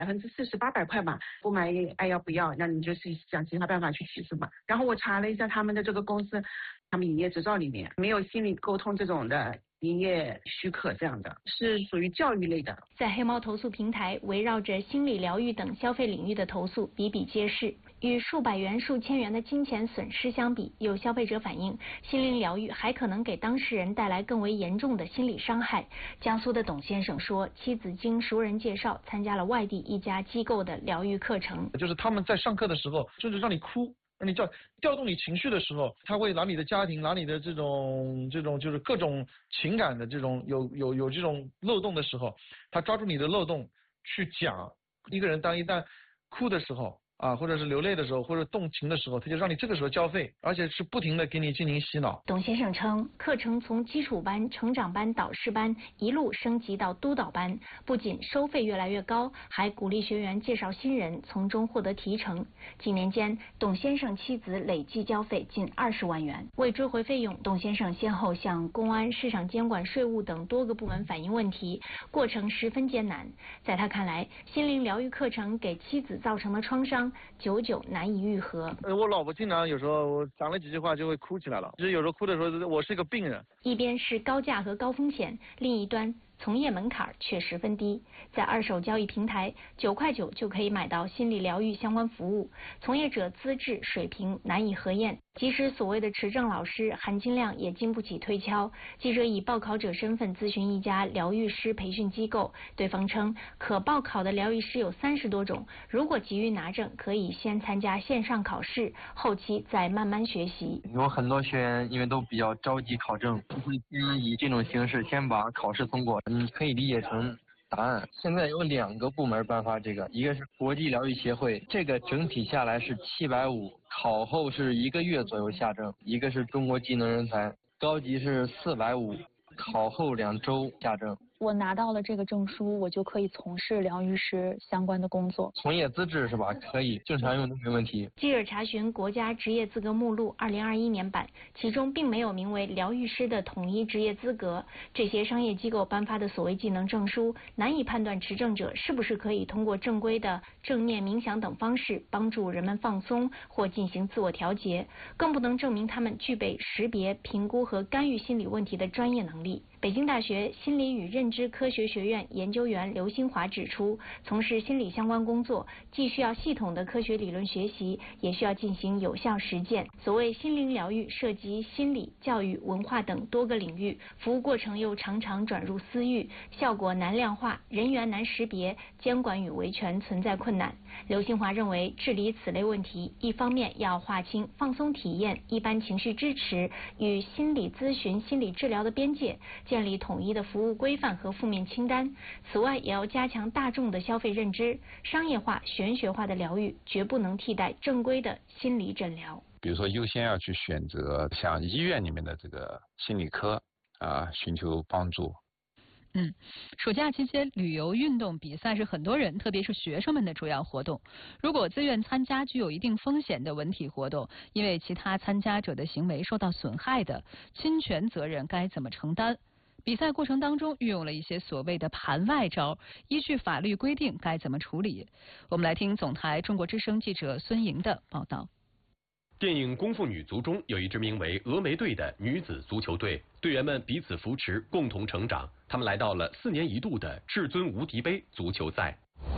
48%吧，不满意爱要不要，那你就是想其他办法去起诉嘛。然后我查了一下他们的这个公司，他们营业执照里面没有心理沟通这种的营业许可，这样的是属于教育类的。 在黑猫投诉平台，围绕着心理疗愈等消费领域的投诉比比皆是。与数百元、数千元的金钱损失相比，有消费者反映，心灵疗愈还可能给当事人带来更为严重的心理伤害。江苏的董先生说，妻子经熟人介绍参加了外地一家机构的疗愈课程， 就是他们在上课的时候，甚至让你哭。让你调动你情绪的时候，他会拿你的家庭，拿你的这种就是各种情感的这种有这种漏洞的时候，他抓住你的漏洞去讲。一个人一旦哭的时候啊，或者是流泪的时候，或者动情的时候，他就让你这个时候交费，而且是不停的给你进行洗脑。 董先生称，课程从基础班、成长班、导师班一路升级到督导班，不仅收费越来越高，还鼓励学员介绍新人，从中获得提成。几年间，董先生妻子累计交费近20万元。为追回费用，董先生先后向公安、市场监管、税务等多个部门反映问题，过程十分艰难。在他看来，心灵疗愈课程给妻子造成的创伤久久难以愈合。 我老婆经常有时候讲了几句话就会哭起来了，就是有时候哭的时候，我是一个病人。 一边是高价和高风险，另一端从业门槛却十分低，在二手交易平台9块9就可以买到心理疗愈相关服务，从业者资质水平难以核验。即使所谓的持证老师，含金量也经不起推敲。记者以报考者身份咨询一家疗愈师培训机构，对方称可报考的疗愈师有30多种，如果急于拿证，可以先参加线上考试，后期再慢慢学习。 有很多学员因为都比较着急考证，会先以这种形式先把考试通过。你可以理解成答案。现在有2个部门颁发这个，一个是国际疗愈协会，这个整体下来是750，考后是1个月左右下证；一个是中国技能人才，高级是450，考后2周下证。 我拿到了这个证书，我就可以从事疗愈师相关的工作。 从业资质是吧？可以，正常用都没问题。 记者查询国家职业资格目录2021年版，其中并没有名为疗愈师的统一职业资格。这些商业机构颁发的所谓技能证书，难以判断持证者是不是可以通过正规的正念冥想等方式帮助人们放松或进行自我调节，更不能证明他们具备识别、评估和干预心理问题的专业能力。北京大学心理与认知科学学院研究员刘新华指出，从事心理相关工作，既需要系统的科学理论学习，也需要进行有效实践。所谓心灵疗愈涉及心理、教育、文化等多个领域，服务过程又常常转入私域，效果难量化，人员难识别，监管与维权存在困难。刘新华认为，治理此类问题，一方面要划清放松体验、一般情绪支持与心理咨询、心理治疗的边界，建立统一的服务规范和负面清单。此外，也要加强大众的消费认知，商业化、玄学化的疗愈绝不能替代正规的心理诊疗。 比如说，优先要去选择像医院里面的这个心理科寻求帮助。 暑假期间，旅游、运动、比赛是很多人，特别是学生们的主要活动。如果自愿参加具有一定风险的文体活动，因为其他参加者的行为受到损害的，侵权责任该怎么承担？比赛过程当中运用了一些所谓的盘外招，依据法律规定该怎么处理？我们来听总台中国之声记者孙莹的报道。 电影《功夫女足》中有一支名为峨眉队的女子足球队，队员们彼此扶持，共同成长。他们来到了4年一度的至尊无敌杯足球赛。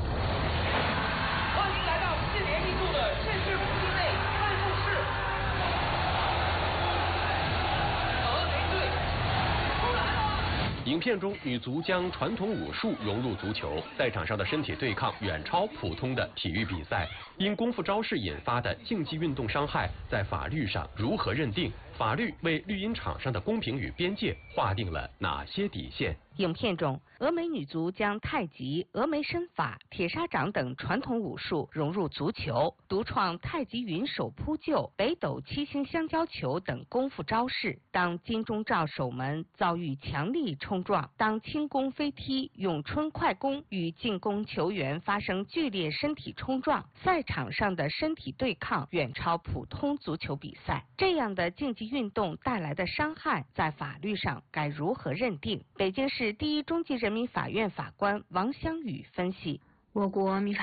欢迎来到4年一度的世界无敌杯开幕式。峨眉队出来了！ 影片中，女足将传统武术融入足球，赛场上的身体对抗远超普通的体育比赛。因功夫招式引发的竞技运动伤害，在法律上如何认定？法律为绿茵场上的公平与边界划定了哪些底线？ 影片中，峨眉女足将太极、峨眉身法、铁砂掌等传统武术融入足球，独创太极云手扑救、北斗七星香蕉球等功夫招式。当金钟罩守门遭遇强力冲撞，当轻功飞踢、咏春快攻与进攻球员发生剧烈身体冲撞，赛场上的身体对抗远超普通足球比赛。这样的竞技运动带来的伤害，在法律上该如何认定？北京市第一中级人民法院法官王香宇分析。 我国民